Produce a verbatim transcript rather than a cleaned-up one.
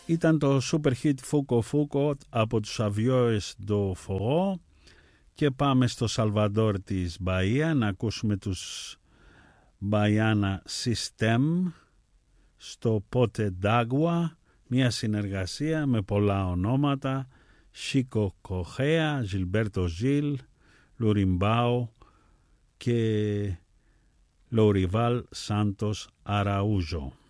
Ήταν το super hit Φούκο Φούκο από τους Αβιόες do Forró και πάμε στο Σαλβαντόρ της Μπαΐα να ακούσουμε τους Baiana System στο Pote d'Agua, μια συνεργασία με πολλά ονόματα, Chico Cochea, Gilberto Gil, Lurimbao και Lourival Santos Araújo.